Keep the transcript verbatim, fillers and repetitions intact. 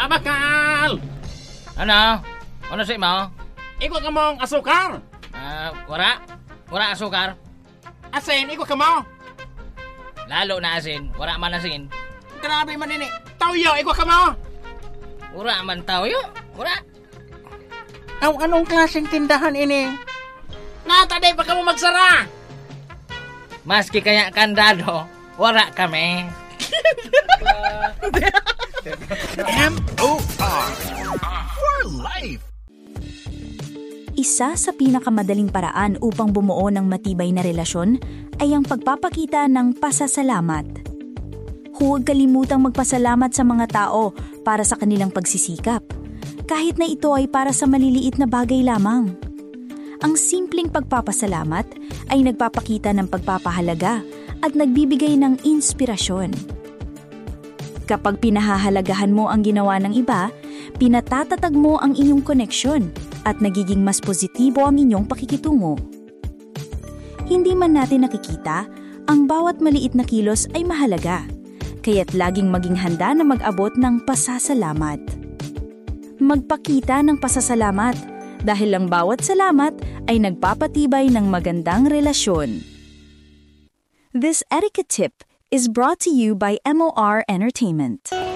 Abakal! Ano? Ano si mo? Iko ka mong asukar! Ah, wala? Wala asukar? Asin, iko ka mo! Lalo na asin. Wala man asin. Grabe man ini. Tawyo, iko ka mo! Wala man tawyo. Wala. Aw, anong klaseng tindahan ini? Nataday pa ka mo magsara! Maski kaya kandado, wala kami. M O R for life. Isa sa pinakamadaling paraan upang bumuo ng matibay na relasyon ay ang pagpapakita ng pasasalamat. Huwag kalimutang magpasalamat sa mga tao para sa kanilang pagsisikap, kahit na ito ay para sa maliliit na bagay lamang. Ang simpleng pagpapasalamat ay nagpapakita ng pagpapahalaga at nagbibigay ng inspirasyon. Kapag pinahahalagahan mo ang ginawa ng iba, pinatatatag mo ang inyong koneksyon at nagiging mas positibo ang inyong pakikitungo. Hindi man natin nakikita, ang bawat maliit na kilos ay mahalaga, kaya't laging maging handa na mag-abot ng pasasalamat. Magpakita ng pasasalamat dahil ang bawat salamat ay nagpapatibay ng magandang relasyon. This etiquette tip is brought to you by M O R Entertainment.